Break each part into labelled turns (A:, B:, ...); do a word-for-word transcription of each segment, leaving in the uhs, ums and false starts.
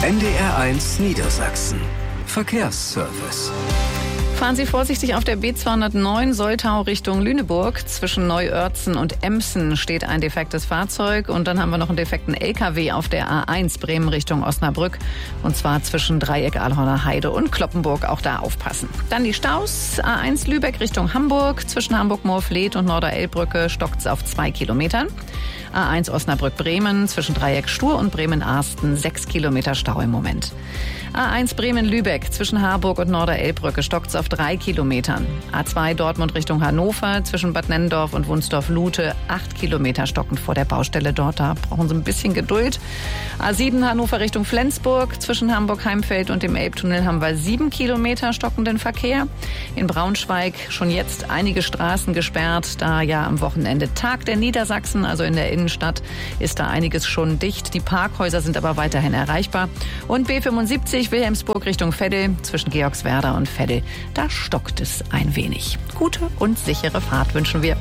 A: N D R eins Niedersachsen. Verkehrsservice.
B: Fahren Sie vorsichtig auf der B zweihundertneun Soltau Richtung Lüneburg. Zwischen Neuoertzen und Emsen steht ein defektes Fahrzeug. Und dann haben wir noch einen defekten L K W auf der A eins Bremen Richtung Osnabrück. Und zwar zwischen Dreieck Ahlhorner Heide und Kloppenburg. Auch da aufpassen. Dann die Staus. A eins Lübeck Richtung Hamburg. Zwischen Hamburg-Moorfleet und Norderelbbrücke stockt es auf zwei Kilometern. A eins Osnabrück-Bremen zwischen Dreieck Stur und Bremen-Arsten. Sechs Kilometer Stau im Moment. A eins Bremen-Lübeck zwischen Harburg und Norderelbbrücke stockt es auf drei Kilometern. A zwei Dortmund Richtung Hannover zwischen Bad Nennendorf und Wunsdorf-Lute. Acht Kilometer stockend vor der Baustelle dort. Da brauchen Sie ein bisschen Geduld. A sieben Hannover Richtung Flensburg zwischen Hamburg-Heimfeld und dem Elbtunnel haben wir sieben Kilometer stockenden Verkehr. In Braunschweig schon jetzt einige Straßen gesperrt, da ja am Wochenende Tag der Niedersachsen, also in der Innenstadt, ist da einiges schon dicht. Die Parkhäuser sind aber weiterhin erreichbar. Und B fünfundsiebzig Wilhelmsburg Richtung Veddel zwischen Georgswerda und Veddel. Da stockt es ein wenig. Gute und sichere Fahrt wünschen wir.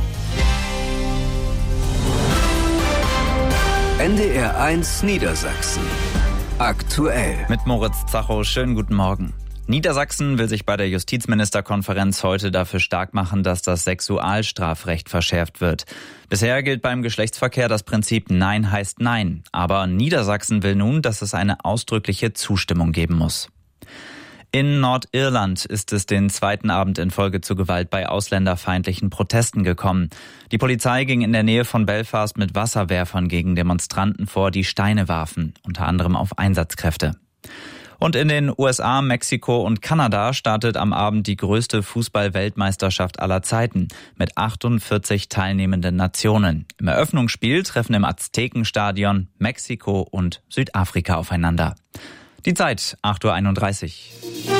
A: N D R eins Niedersachsen. Aktuell.
C: Mit Moritz Zacho, schönen guten Morgen. Niedersachsen will sich bei der Justizministerkonferenz heute dafür stark machen, dass das Sexualstrafrecht verschärft wird. Bisher gilt beim Geschlechtsverkehr das Prinzip Nein heißt Nein. Aber Niedersachsen will nun, dass es eine ausdrückliche Zustimmung geben muss. In Nordirland ist es den zweiten Abend in Folge zu Gewalt bei ausländerfeindlichen Protesten gekommen. Die Polizei ging in der Nähe von Belfast mit Wasserwerfern gegen Demonstranten vor, die Steine warfen, unter anderem auf Einsatzkräfte. Und in den U S A, Mexiko und Kanada startet am Abend die größte Fußball-Weltmeisterschaft aller Zeiten mit achtundvierzig teilnehmenden Nationen. Im Eröffnungsspiel treffen im Aztekenstadion Mexiko und Südafrika aufeinander. Die Zeit, acht Uhr einunddreißig.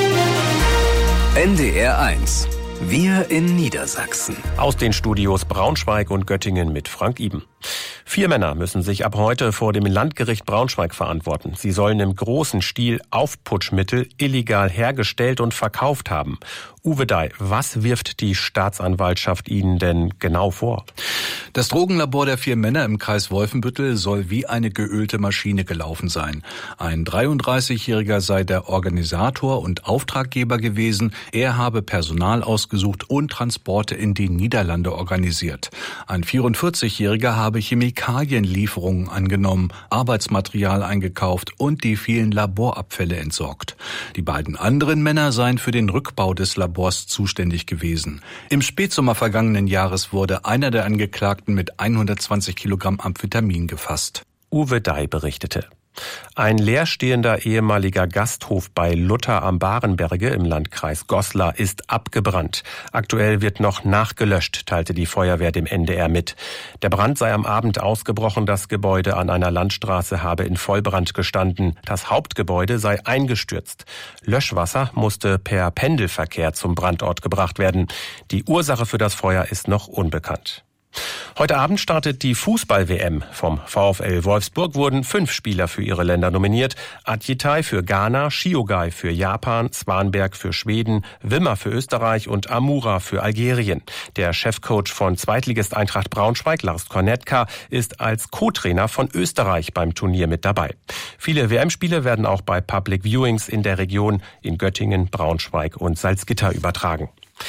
A: N D R eins. Wir in Niedersachsen.
D: Aus den Studios Braunschweig und Göttingen mit Frank Iben. Vier Männer müssen sich ab heute vor dem Landgericht Braunschweig verantworten. Sie sollen im großen Stil Aufputschmittel illegal hergestellt und verkauft haben. Uwe Dai, was wirft die Staatsanwaltschaft Ihnen denn genau vor?
E: Das Drogenlabor der vier Männer im Kreis Wolfenbüttel soll wie eine geölte Maschine gelaufen sein. Ein dreiunddreißigjähriger sei der Organisator und Auftraggeber gewesen. Er habe Personal ausgesucht und Transporte in die Niederlande organisiert. Ein vierundvierzigjähriger habe Chemikalienlieferungen angenommen, Arbeitsmaterial eingekauft und die vielen Laborabfälle entsorgt. Die beiden anderen Männer seien für den Rückbau des Labors zuständig gewesen. Im Spätsommer vergangenen Jahres wurde einer der Angeklagten mit hundertzwanzig Kilogramm Amphetamin gefasst.
D: Uwe Dai berichtete. Ein leerstehender ehemaliger Gasthof bei Lutter am Barenberge im Landkreis Goslar ist abgebrannt. Aktuell wird noch nachgelöscht, teilte die Feuerwehr dem N D R mit. Der Brand sei am Abend ausgebrochen, das Gebäude an einer Landstraße habe in Vollbrand gestanden. Das Hauptgebäude sei eingestürzt. Löschwasser musste per Pendelverkehr zum Brandort gebracht werden. Die Ursache für das Feuer ist noch unbekannt. Heute Abend startet die Fußball-W M. Vom VfL Wolfsburg wurden fünf Spieler für ihre Länder nominiert. Adjitai für Ghana, Shiogai für Japan, Swanberg für Schweden, Wimmer für Österreich und Amura für Algerien. Der Chefcoach von Zweitligist Eintracht Braunschweig, Lars Kornetka, ist als Co-Trainer von Österreich beim Turnier mit dabei. Viele W M-Spiele werden auch bei Public Viewings in der Region in Göttingen, Braunschweig und Salzgitter übertragen.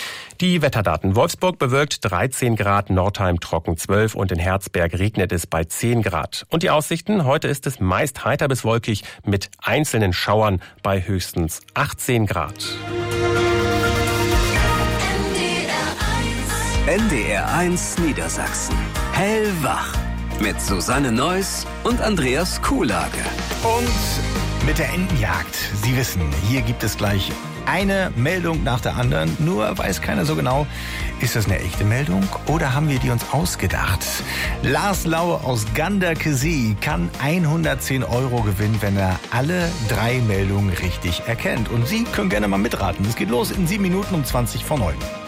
D: Die Wetterdaten. Wolfsburg bewölkt dreizehn Grad, Nordheim trocken zwölf und in Herzberg regnet es bei zehn Grad. Und die Aussichten? Heute ist es meist heiter bis wolkig mit einzelnen Schauern bei höchstens achtzehn Grad.
A: N D R eins Niedersachsen. Hellwach. Mit Susanne Neuss und Andreas Kuhlage.
F: Und mit der Entenjagd. Sie wissen, hier gibt es gleich eine Meldung nach der anderen. Nur weiß keiner so genau, ist das eine echte Meldung oder haben wir die uns ausgedacht? Lars Laue aus Ganderkesee kann hundertzehn Euro gewinnen, wenn er alle drei Meldungen richtig erkennt. Und Sie können gerne mal mitraten. Es geht los in sieben Minuten um zwanzig vor neun.